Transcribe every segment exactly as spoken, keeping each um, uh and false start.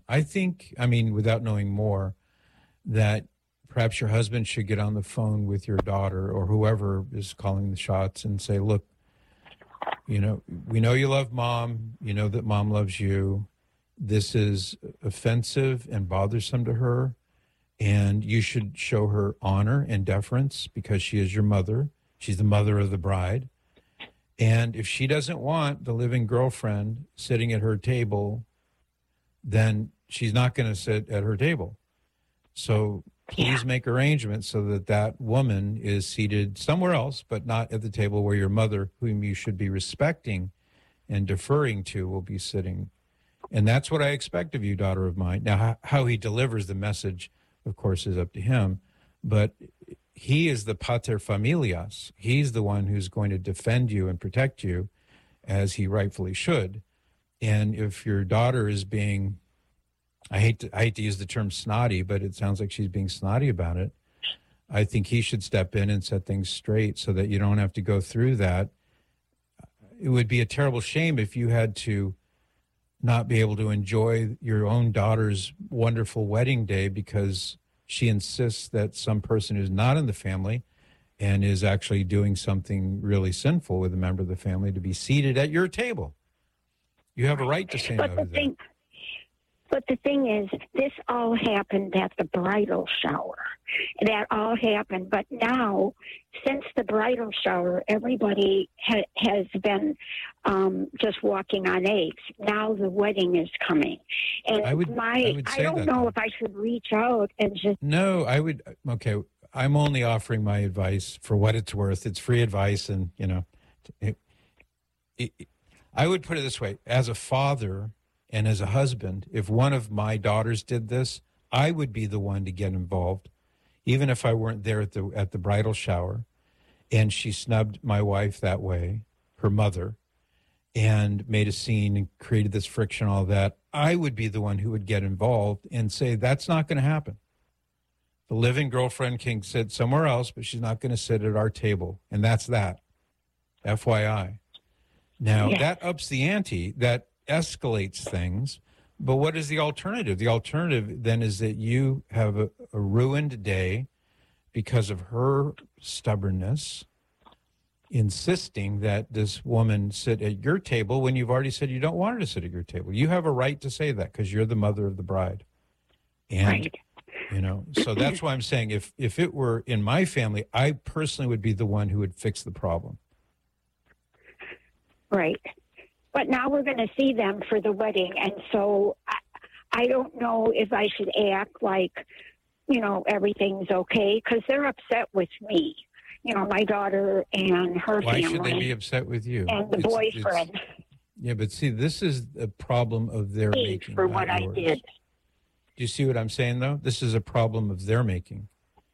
I think, I mean, without knowing more, that perhaps your husband should get on the phone with your daughter or whoever is calling the shots and say, look, you know, we know you love mom. You know that mom loves you. This is offensive and bothersome to her. And you should show her honor and deference because she is your mother. She's the mother of the bride. And if she doesn't want the living girlfriend sitting at her table, then she's not going to sit at her table. So please make arrangements so that that woman is seated somewhere else, but not at the table where your mother, whom you should be respecting and deferring to, will be sitting. And that's what I expect of you, daughter of mine. Now, how, how he delivers the message, of course, is up to him. But he is the pater familias. He's the one who's going to defend you and protect you, as he rightfully should. And if your daughter is being, I hate to, I hate to use the term snotty, but it sounds like she's being snotty about it, I think he should step in and set things straight so that you don't have to go through that. It would be a terrible shame if you had to not be able to enjoy your own daughter's wonderful wedding day because she insists that some person who's not in the family and is actually doing something really sinful with a member of the family to be seated at your table. You have a right to say no to that. But the thing is, this all happened at the bridal shower. That all happened. But now, since the bridal shower, everybody ha- has been um, just walking on eggs. Now the wedding is coming. And I would, my, I, would say I don't that, know though. if I should reach out and just... No, I would, okay, I'm only offering my advice for what it's worth. It's free advice, and, you know, it, it, I would put it this way. As a father and as a husband, if one of my daughters did this, I would be the one to get involved, even if I weren't there at the at the bridal shower, and she snubbed my wife that way, her mother, and made a scene and created this friction, all that. I would be the one who would get involved and say, that's not going to happen. The living girlfriend can sit somewhere else, but she's not going to sit at our table, and that's that. F Y I. Now, yeah. That ups the ante. That escalates things. But what is the alternative? The alternative then is that you have a, a ruined day because of her stubbornness, insisting that this woman sit at your table when you've already said you don't want her to sit at your table. You have a right to say that because you're the mother of the bride. And, right. you know, so that's why I'm saying if, if it were in my family, I personally would be the one who would fix the problem. Right. But now we're going to see them for the wedding. And so I, I don't know if I should act like, you know, everything's okay, because they're upset with me. You know, my daughter and her Why family. Why should they be upset with you? And the it's, boyfriend. It's, yeah, but see, this is a problem of their Me making. For what I yours. did. Do you see what I'm saying, though? This is a problem of their making.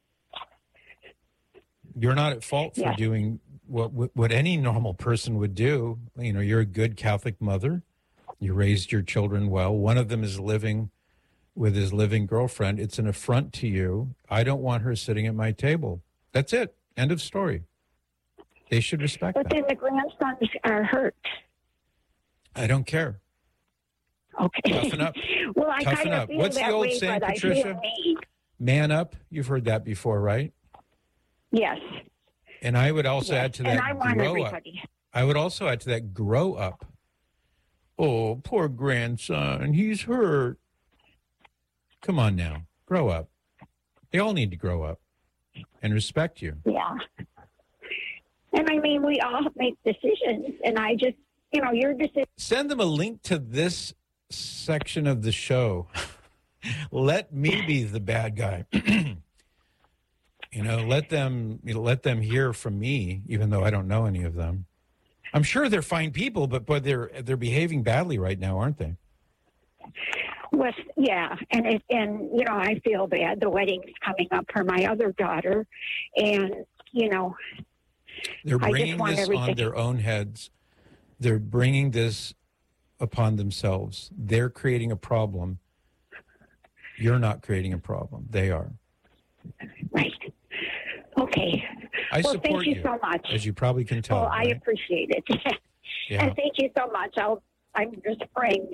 You're not at fault for yes. doing what what any normal person would do. You know, you're a good Catholic mother. You raised your children well. One of them is living with his living girlfriend. It's an affront to you. I don't want her sitting at my table. That's it. End of story. They should respect but that. But then the grandsons are hurt. I don't care. Okay. Toughen up. well, I Toughen kind of up. feel What's that the old way, saying, but Patricia? I feel mean. Man up. You've heard that before, right? Yes. And I would also yes. add to that, and I want grow everybody. up. I would also add to that, grow up. Oh, poor grandson. He's hurt. Come on now. Grow up. They all need to grow up and respect you. Yeah. And I mean, we all make decisions, and I just, you know, your decision. Send them a link to this section of the show. Let me be the bad guy. You know, let them you know, let them hear from me, even though I don't know any of them. I'm sure they're fine people, but but they're they're behaving badly right now, aren't they? Well, yeah, and it, and you know, I feel bad. The wedding's coming up for my other daughter, and you know, they're bringing I just want this everything. on their own heads. They're bringing this upon themselves. They're creating a problem. You're not creating a problem. They are. Right. Okay. I well, support thank you, you so much. As you probably can tell. Well, I right? appreciate it. Yeah. And thank you so much. I'll, I'm just praying